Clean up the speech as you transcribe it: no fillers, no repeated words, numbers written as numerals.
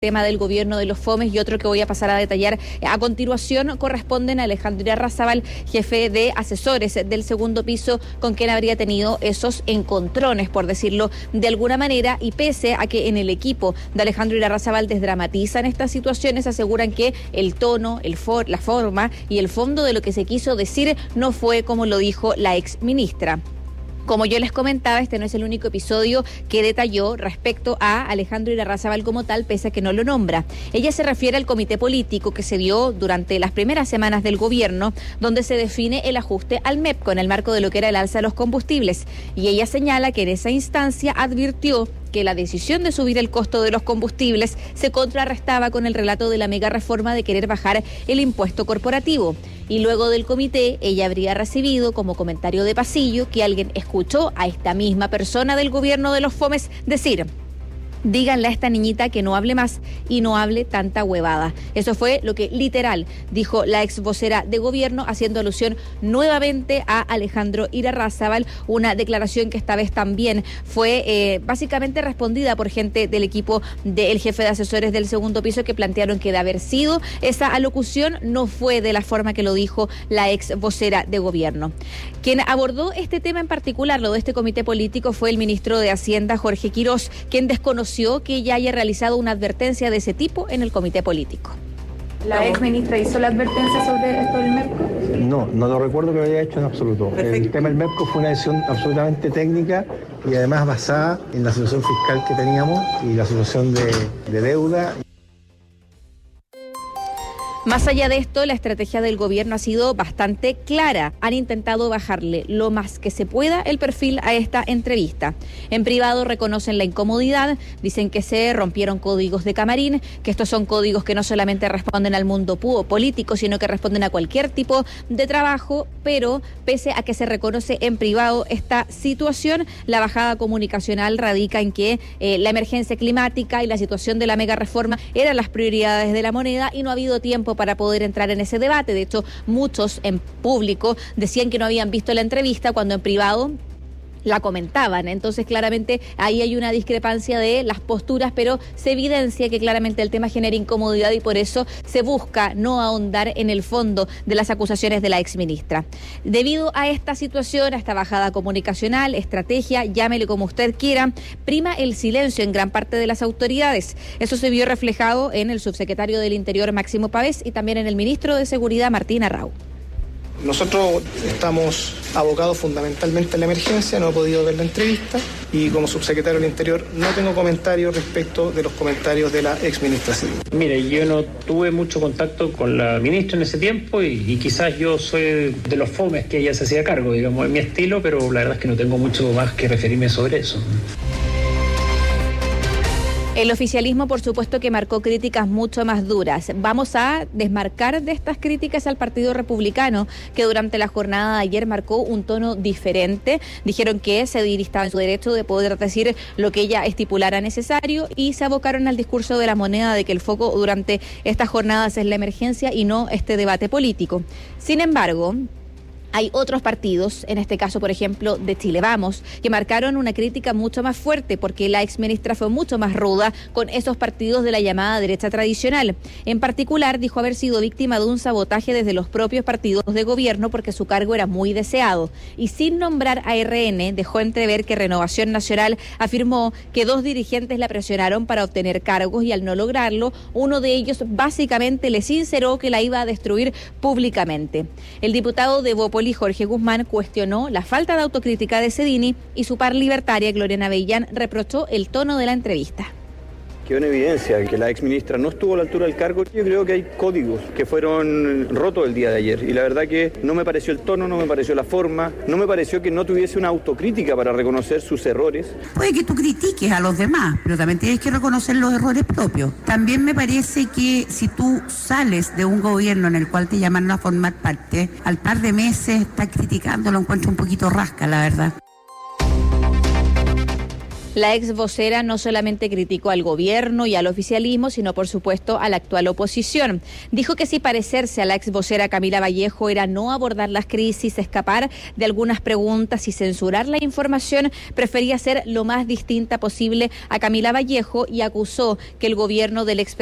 tema del gobierno de los FOMES y otro que voy a pasar a detallar a continuación corresponden a Alejandro Irarrázaval, jefe de asesores del segundo piso, con quien habría tenido esos encontrones, por decirlo de alguna manera, y pese a que en el equipo de Alejandro Irarrázaval desdramatizan estas situaciones, aseguran que el tono, la forma y el fondo de lo que se quiso decir no fue como lo dijo la ex ministra. Como yo les comentaba, este no es el único episodio que detalló respecto a Alejandro Irarrázaval como tal, pese a que no lo nombra. Ella se refiere al comité político que se dio durante las primeras semanas del gobierno, donde se define el ajuste al MEPCO en el marco de lo que era el alza de los combustibles. Y ella señala que en esa instancia advirtió que la decisión de subir el costo de los combustibles se contrarrestaba con el relato de la mega reforma de querer bajar el impuesto corporativo. Y luego del comité, ella habría recibido como comentario de pasillo que alguien escuchó a esta misma persona del gobierno de los FOMES decir: díganle a esta niñita que no hable más y no hable tanta huevada. Eso fue lo que literal dijo la ex vocera de gobierno, haciendo alusión nuevamente a Alejandro Irarrázaval, una declaración que esta vez también fue básicamente respondida por gente del equipo del jefe de asesores del segundo piso, que plantearon que de haber sido esa alocución no fue de la forma que lo dijo la ex vocera de gobierno. Quien abordó este tema en particular, lo de este comité político, fue el ministro de Hacienda, Jorge Quirós, quien desconoció que ella haya realizado una advertencia de ese tipo en el comité político. ¿La ex ministra hizo la advertencia sobre esto del MEPCO? No lo recuerdo que lo haya hecho en absoluto. Perfecto. El tema del MEPCO fue una decisión absolutamente técnica y además basada en la situación fiscal que teníamos y la situación de deuda. Más allá de esto, la estrategia del gobierno ha sido bastante clara. Han intentado bajarle lo más que se pueda el perfil a esta entrevista. En privado reconocen la incomodidad, dicen que se rompieron códigos de camarín, que estos son códigos que no solamente responden al mundo político, sino que responden a cualquier tipo de trabajo, pero pese a que se reconoce en privado esta situación, la bajada comunicacional radica en que la emergencia climática y la situación de la mega reforma eran las prioridades de la moneda y no ha habido tiempo para poder entrar en ese debate. De hecho, muchos en público decían que no habían visto la entrevista cuando en privado la comentaban. Entonces, claramente, ahí hay una discrepancia de las posturas, pero se evidencia que claramente el tema genera incomodidad y por eso se busca no ahondar en el fondo de las acusaciones de la exministra. Debido a esta situación, a esta bajada comunicacional, estrategia, llámele como usted quiera, prima el silencio en gran parte de las autoridades. Eso se vio reflejado en el subsecretario del Interior, Máximo Pavés, y también en el ministro de Seguridad, Martín Arrau. Nosotros estamos abocados fundamentalmente a la emergencia, no he podido ver la entrevista y como subsecretario del Interior no tengo comentarios respecto de los comentarios de la exministra Civil. Mire, yo no tuve mucho contacto con la ministra en ese tiempo y quizás yo soy de los fomes que ella se hacía cargo, digamos, en mi estilo, pero la verdad es que no tengo mucho más que referirme sobre eso. El oficialismo, por supuesto, que marcó críticas mucho más duras. Vamos a desmarcar de estas críticas al Partido Republicano, que durante la jornada de ayer marcó un tono diferente. Dijeron que se dirigía en su derecho de poder decir lo que ella estipulara necesario y se abocaron al discurso de la moneda de que el foco durante estas jornadas es la emergencia y no este debate político. Sin embargo, hay otros partidos, en este caso, por ejemplo, de Chile Vamos, que marcaron una crítica mucho más fuerte porque la exministra fue mucho más ruda con esos partidos de la llamada derecha tradicional. En particular, dijo haber sido víctima de un sabotaje desde los propios partidos de gobierno porque su cargo era muy deseado. Y sin nombrar a RN, dejó entrever que Renovación Nacional afirmó que 2 dirigentes la presionaron para obtener cargos y al no lograrlo, uno de ellos básicamente le sinceró que la iba a destruir públicamente. El diputado de Bópoli, Jorge Guzmán, cuestionó la falta de autocrítica de Cedini y su par libertaria, Gloriana Bellán, reprochó el tono de la entrevista. Quedó en evidencia que la exministra no estuvo a la altura del cargo. Yo creo que hay códigos que fueron rotos el día de ayer y la verdad que no me pareció el tono, no me pareció la forma, no me pareció que no tuviese una autocrítica para reconocer sus errores. Puede que tú critiques a los demás, pero también tienes que reconocer los errores propios. También me parece que si tú sales de un gobierno en el cual te llamaron a formar parte, al par de meses estás criticando, lo encuentro un poquito rasca, la verdad. La ex vocera no solamente criticó al gobierno y al oficialismo, sino por supuesto a la actual oposición. Dijo que si parecerse a la ex vocera Camila Vallejo era no abordar las crisis, escapar de algunas preguntas y censurar la información, prefería ser lo más distinta posible a Camila Vallejo y acusó que el gobierno del ex